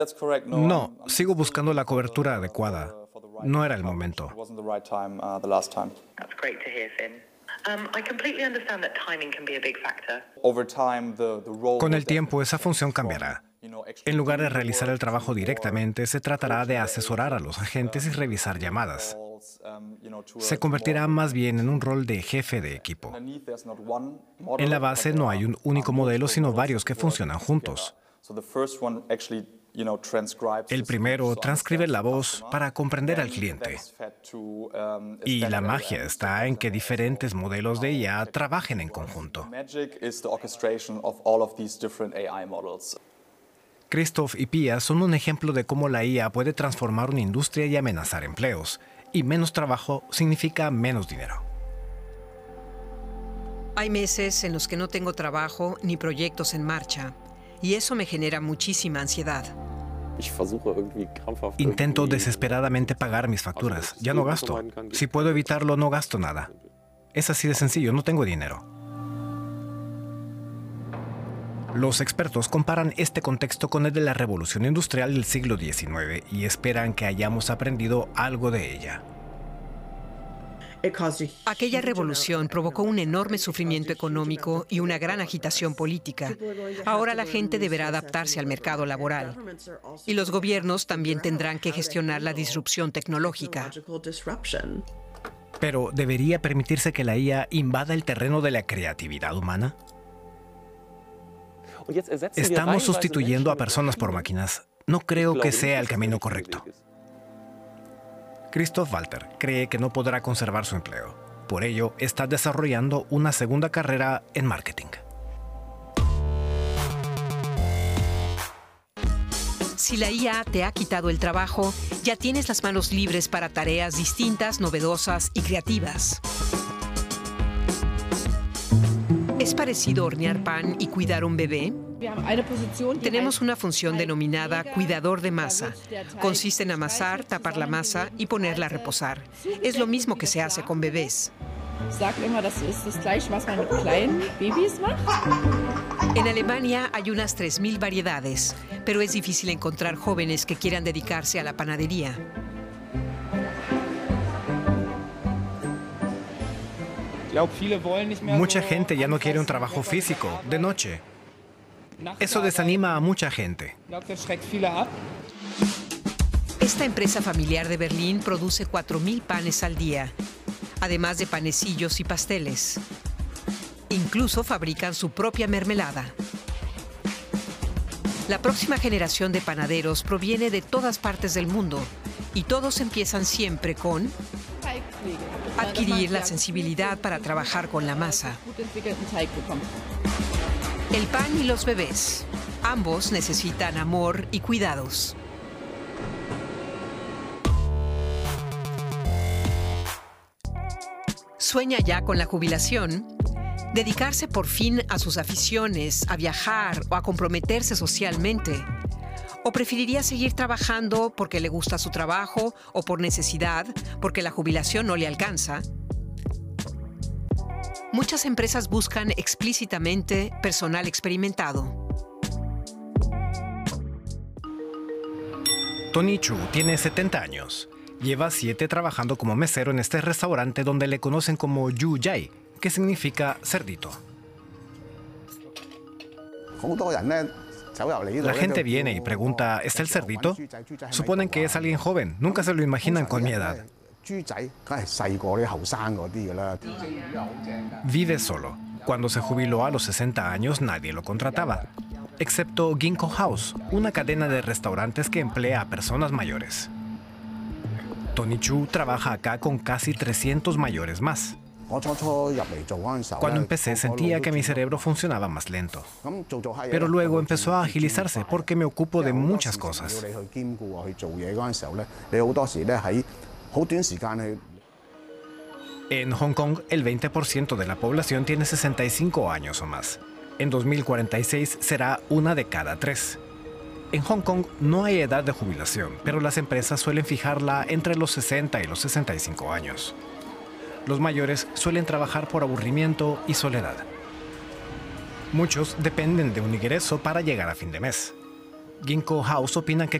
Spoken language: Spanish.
No, sigo buscando la cobertura adecuada. No era el momento. That's great to hear, Finn. I completely understand that timing can be a big factor. Con el tiempo, esa función cambiará. En lugar de realizar el trabajo directamente, se tratará de asesorar a los agentes y revisar llamadas. Se convertirá más bien en un rol de jefe de equipo. En la base no hay un único modelo, sino varios que funcionan juntos. El primero transcribe la voz para comprender al cliente. Y la magia está en que diferentes modelos de IA trabajen en conjunto. Christoph y Pia son un ejemplo de cómo la IA puede transformar una industria y amenazar empleos. Y menos trabajo significa menos dinero. Hay meses en los que no tengo trabajo ni proyectos en marcha. Y eso me genera muchísima ansiedad. Intento desesperadamente pagar mis facturas. Ya no gasto. Si puedo evitarlo, no gasto nada. Es así de sencillo, no tengo dinero. Los expertos comparan este contexto con el de la revolución industrial del siglo XIX y esperan que hayamos aprendido algo de ella. Aquella revolución provocó un enorme sufrimiento económico y una gran agitación política. Ahora la gente deberá adaptarse al mercado laboral. Y los gobiernos también tendrán que gestionar la disrupción tecnológica. Pero, ¿debería permitirse que la IA invada el terreno de la creatividad humana? Estamos sustituyendo a personas por máquinas. No creo que sea el camino correcto. Christoph Walter cree que no podrá conservar su empleo. Por ello, está desarrollando una segunda carrera en marketing. Si la IA te ha quitado el trabajo, ya tienes las manos libres para tareas distintas, novedosas y creativas. ¿Es parecido hornear pan y cuidar un bebé? Tenemos una función denominada cuidador de masa. Consiste en amasar, tapar la masa y ponerla a reposar. Es lo mismo que se hace con bebés. En Alemania hay unas 3.000 variedades, pero es difícil encontrar jóvenes que quieran dedicarse a la panadería. Mucha gente ya no quiere un trabajo físico, de noche. Eso desanima a mucha gente. Esta empresa familiar de Berlín produce 4.000 panes al día, además de panecillos y pasteles. Incluso fabrican su propia mermelada. La próxima generación de panaderos proviene de todas partes del mundo y todos empiezan siempre con adquirir la sensibilidad para trabajar con la masa. El pan y los bebés. Ambos necesitan amor y cuidados. ¿Sueña ya con la jubilación? ¿Dedicarse por fin a sus aficiones, a viajar o a comprometerse socialmente? ¿O preferiría seguir trabajando porque le gusta su trabajo o por necesidad, porque la jubilación no le alcanza? Muchas empresas buscan explícitamente personal experimentado. Tony Chu tiene 70 años. Lleva 7 trabajando como mesero en este restaurante donde le conocen como Yu Jai, que significa cerdito. La gente viene y pregunta, ¿está el cerdito? Suponen que es alguien joven, nunca se lo imaginan con mi edad. Vive solo. Cuando se jubiló a los 60 años nadie lo contrataba, excepto Ginkgo House, una cadena de restaurantes que emplea a personas mayores. Tony Chu trabaja acá con casi 300 mayores más. Cuando empecé sentía que mi cerebro funcionaba más lento. Pero luego empezó a agilizarse porque me ocupo de muchas cosas. En Hong Kong, el 20% de la población tiene 65 años o más. En 2046 será 1 de cada 3. En Hong Kong no hay edad de jubilación, pero las empresas suelen fijarla entre los 60 y los 65 años. Los mayores suelen trabajar por aburrimiento y soledad. Muchos dependen de un ingreso para llegar a fin de mes. Ginkgo House opina que